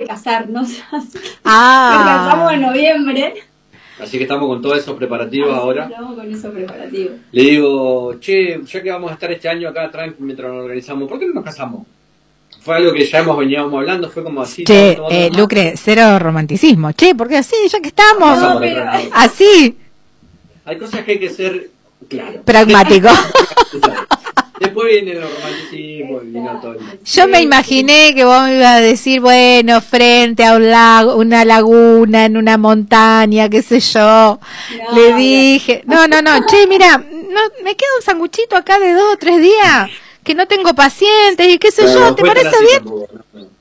casarnos, así que nos casamos en noviembre. Así que estamos con todos esos preparativos ahora. Estamos con esos preparativos. Le digo, che, ya que vamos a estar este año acá atrás mientras nos organizamos, ¿por qué no nos casamos? Fue algo que ya veníamos hablando, fue como así. Che, Lucre, cero romanticismo. Che, ¿por qué así? Ya que estamos. No, pero... Así. Hay cosas que hay que ser, claro, pragmático. Después viene el romanticismo y vino todo el... Yo me imaginé que vos me ibas a decir, bueno, frente a un lago, una laguna, en una montaña, qué sé yo. No, le dije, no, che, mira, me queda un sanguchito acá de 2 o 3 días, que no tengo pacientes y qué sé yo, ¿te parece bien? No.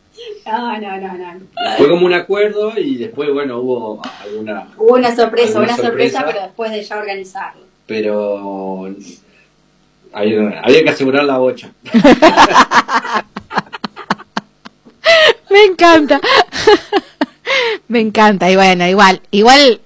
Fue como un acuerdo y después, bueno, hubo alguna... Hubo una sorpresa, pero después de ya organizarlo. Pero... había que asegurar la bocha. Me encanta. Me encanta. Y bueno, igual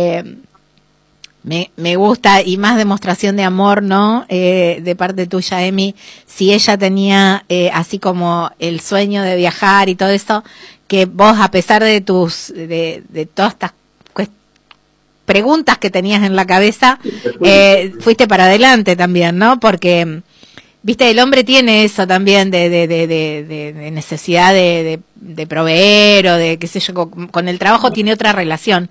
me gusta, y más demostración de amor, ¿no? De parte tuya, Emi, si ella tenía así como el sueño de viajar y todo eso, que vos, a pesar de de todas estas preguntas que tenías en la cabeza, fuiste para adelante también, ¿no? Porque, viste, el hombre tiene eso también de necesidad de proveer, o de, qué sé yo, con el trabajo tiene otra relación.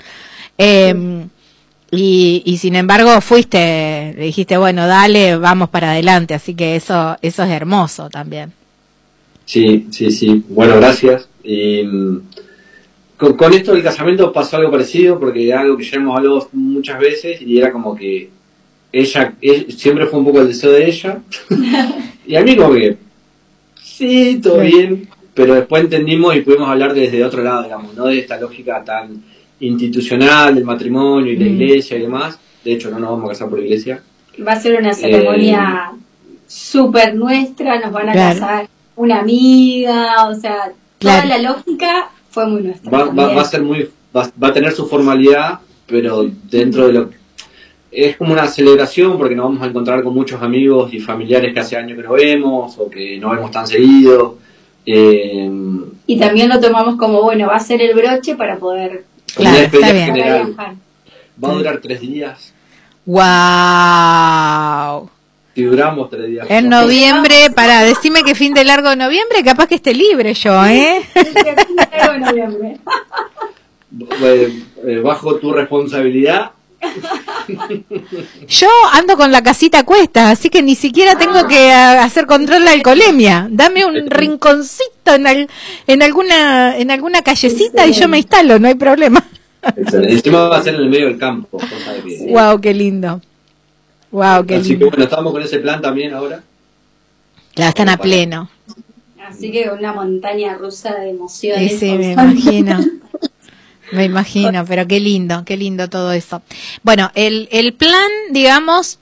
Y sin embargo le dijiste, bueno, dale, vamos para adelante, así que eso es hermoso también. Sí, bueno, gracias. Y con esto del casamiento pasó algo parecido, porque era algo que ya hemos hablado muchas veces, y era como que ella siempre fue un poco el deseo de ella, y a mí como que sí, todo bien, pero después entendimos y pudimos hablar desde otro lado, digamos, no de esta lógica tan institucional del matrimonio y la iglesia y demás. De hecho, no nos vamos a casar por iglesia. Va a ser una ceremonia súper nuestra, nos van a casar una amiga, o sea, toda la lógica fue muy nuestra. Va a ser va a tener su formalidad, pero dentro de lo es como una celebración, porque nos vamos a encontrar con muchos amigos y familiares que hace años que no vemos o que no vemos tan seguido. Y también lo tomamos como, bueno, va a ser el broche para poder está bien. General. Va a durar 3 días. ¡Wow! Si duramos 3 días. En noviembre, decime que fin de largo de noviembre, capaz que esté libre yo, Fin de largo de noviembre. Bajo tu responsabilidad. Yo ando con la casita a cuestas, así que ni siquiera tengo que hacer control de alcoholemia. Dame un rinconcito en alguna callecita y yo me instalo, no hay problema. Encima va a ser en el medio del campo. Wow, qué lindo. Wow, qué lindo. Así que bueno, estamos con ese plan también ahora. Ya están a pleno. Así que una montaña rusa de emociones. Sí, me imagino. Me imagino, pero qué lindo todo eso. Bueno, el plan, digamos,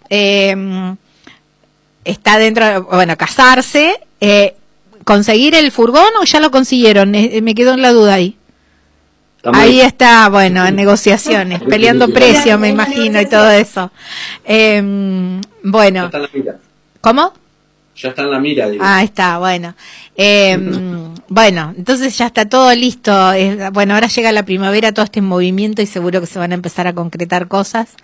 está dentro, bueno, casarse, conseguir el furgón, o ya lo consiguieron, me quedó en la duda ahí. Ahí está, bueno, en negociaciones, peleando precio, me imagino, y todo eso. Bueno. Ya está en la mira. ¿Cómo? Ya está en la mira, digo. Ah, está, bueno. Bueno, entonces ya está todo listo. Bueno, ahora llega la primavera, todo este movimiento, y seguro que se van a empezar a concretar cosas.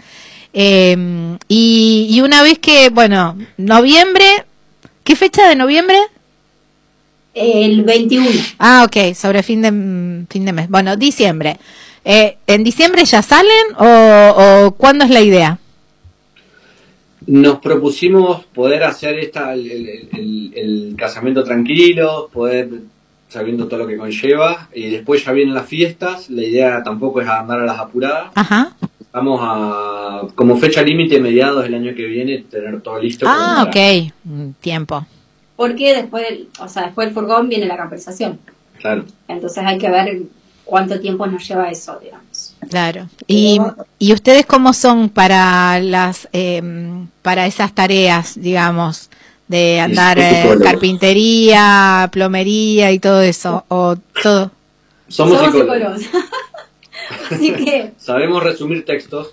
Y una vez que, bueno, noviembre, ¿qué fecha de noviembre? El 21. Ah, ok, sobre fin de mes. Bueno, diciembre. ¿En diciembre ya salen o cuándo es la idea? Nos propusimos poder hacer el casamiento tranquilo, poder sabiendo todo lo que conlleva, y después ya vienen las fiestas. La idea tampoco es andar a las apuradas. Ajá. Vamos a, como fecha límite, mediados del año que viene, tener todo listo. Ah, ok, tiempo. Porque después del furgón viene la compensación. Claro. Entonces hay que ver cuánto tiempo nos lleva eso, digamos. Claro. ¿Y ustedes cómo son para para esas tareas, digamos, de andar carpintería, plomería y todo eso, o todo? Somos psicólogos. Así que sabemos resumir textos.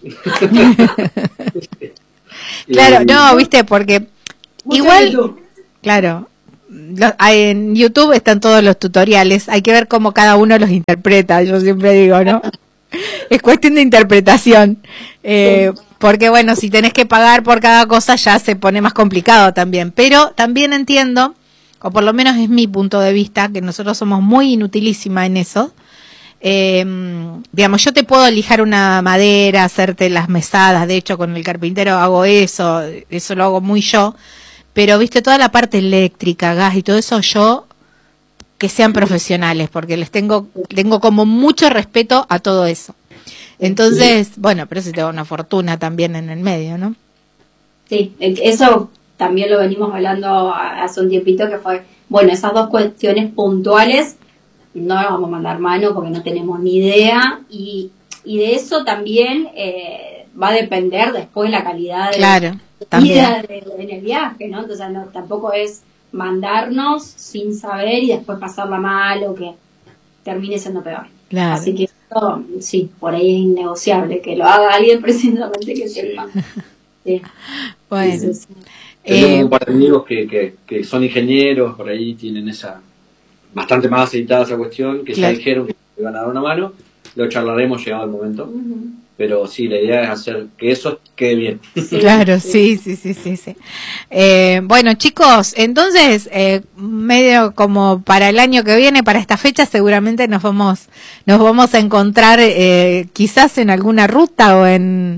Claro, no, viste, porque igual, claro, en YouTube están todos los tutoriales, hay que ver cómo cada uno los interpreta, yo siempre digo, ¿no? Es cuestión de interpretación, porque bueno, si tenés que pagar por cada cosa ya se pone más complicado también, pero también entiendo, o por lo menos es mi punto de vista, que nosotros somos muy inutilísima en eso. Digamos, yo te puedo lijar una madera, hacerte las mesadas, de hecho con el carpintero hago eso lo hago muy yo, pero viste, toda la parte eléctrica, gas y todo eso, yo, que sean profesionales, porque tengo como mucho respeto a todo eso. Entonces, bueno, pero si te da una fortuna también en el medio, ¿no? Sí, eso también lo venimos hablando hace un tiempito, que fue, bueno, esas dos cuestiones puntuales no las vamos a mandar mano porque no tenemos ni idea, y de eso también va a depender después la calidad de la vida en el viaje, ¿no? Entonces tampoco es mandarnos sin saber y después pasarla mal o que termine siendo peor. Claro. Así que esto, sí, por ahí es innegociable, que lo haga alguien precisamente que sepa. Sí. Bueno. Sí. Tenemos un par de amigos que son ingenieros, por ahí tienen bastante más aceitada esa cuestión, que ya dijeron que iban a dar una mano, lo charlaremos llegado el momento, pero sí, la idea es hacer que eso quede bien. Sí, claro, sí. Bueno, chicos, entonces, medio como para el año que viene, para esta fecha, seguramente nos vamos a encontrar quizás en alguna ruta o en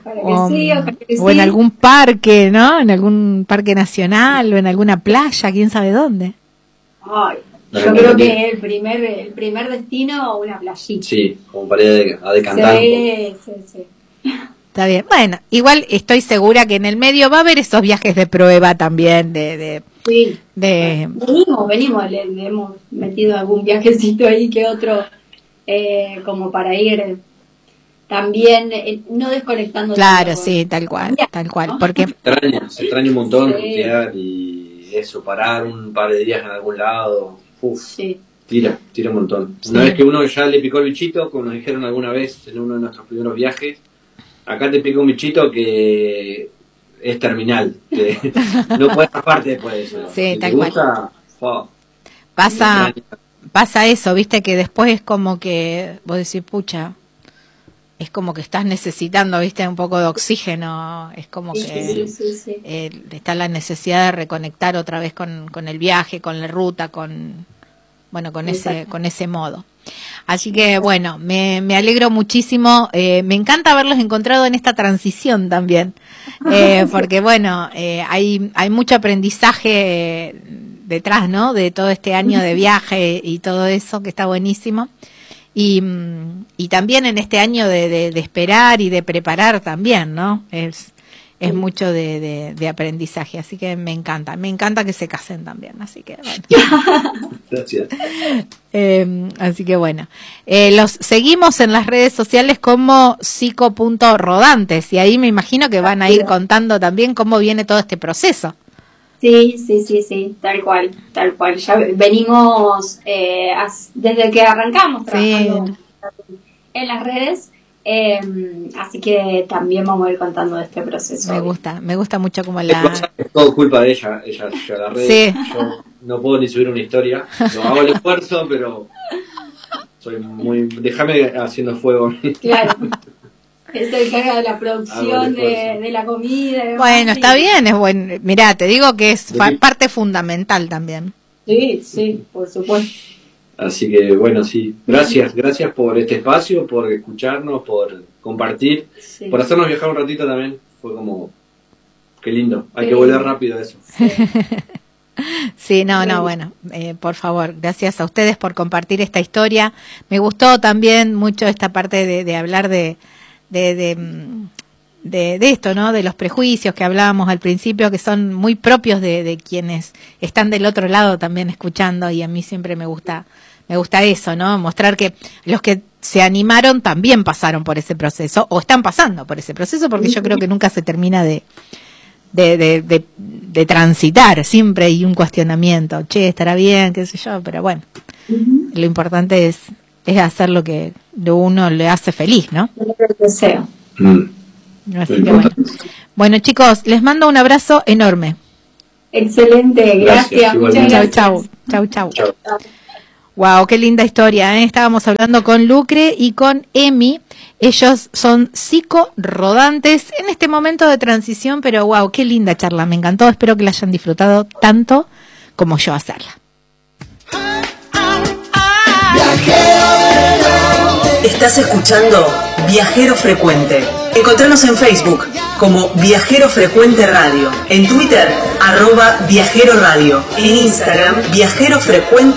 algún parque, ¿no? En algún parque nacional o en alguna playa, quién sabe dónde. Ay, yo creo que el primer destino, una playita. Sí, como para ir a decantar. Sí. Está bien. Bueno, igual estoy segura que en el medio va a haber esos viajes de prueba también. Sí. Venimos, le hemos metido algún viajecito ahí que otro, como para ir también, no desconectando. Claro, sí, tal cual, ¿no? Porque se extraña un montón, y eso, parar un par de días en algún lado. Tira un montón. Una vez que uno ya le picó el bichito, como nos dijeron alguna vez en uno de nuestros primeros viajes, acá te picó un bichito que es terminal, que no puedes zafarte después de eso. Sí, si tal te gusta, cual. Pasa eso, viste, que después es como que vos decís, pucha, es como que estás necesitando, viste, un poco de oxígeno, es como que está la necesidad de reconectar otra vez con el viaje, con la ruta, con ese modo. Así que bueno, me alegro muchísimo, me encanta haberlos encontrado en esta transición también, porque bueno, hay mucho aprendizaje detrás, ¿no? De todo este año de viaje y todo eso, que está buenísimo. Y también en este año de esperar y de preparar también, ¿no? Es mucho de aprendizaje, así que me encanta que se casen también, así que bueno. Gracias. Así que bueno, los seguimos en las redes sociales como psico.rodantes, y ahí me imagino que van a ir contando también cómo viene todo este proceso. Sí, tal cual. Ya venimos desde que arrancamos trabajando en las redes, así que también vamos a ir contando de este proceso. Me gusta mucho como es todo culpa de ella la red. Sí. Yo no puedo ni subir una historia, lo hago el esfuerzo, pero soy déjame haciendo fuego. Claro. Es el que haga de la producción de la comida. Bueno, está bien, es bueno. Mirá, te digo que es parte fundamental también. Sí, por supuesto. Así que bueno, sí, gracias por este espacio, por escucharnos, por compartir, por hacernos viajar un ratito también. Fue como, qué lindo, hay que volver rápido a eso. Sí, bueno, por favor, gracias a ustedes por compartir esta historia. Me gustó también mucho esta parte de hablar de esto, ¿no? De los prejuicios que hablábamos al principio, que son muy propios de quienes están del otro lado también escuchando, y a mí siempre me gusta eso, ¿no? Mostrar que los que se animaron también pasaron por ese proceso, o están pasando por ese proceso, porque yo creo que nunca se termina de transitar, siempre hay un cuestionamiento, estará bien, qué sé yo, pero bueno, lo importante es hacer lo que uno le hace feliz, ¿no? Lo que deseo. Así que bueno, chicos, les mando un abrazo enorme. Excelente, gracias. Muchas gracias. Chau. Wow, qué linda historia, ¿eh? Estábamos hablando con Lucre y con Emi. Ellos son psico-rodantes en este momento de transición, pero wow, qué linda charla, me encantó. Espero que la hayan disfrutado tanto como yo hacerla. Estás escuchando Viajero Frecuente. Encontranos en Facebook como Viajero Frecuente Radio, en Twitter @Viajero Radio, en Instagram Viajero Frecuente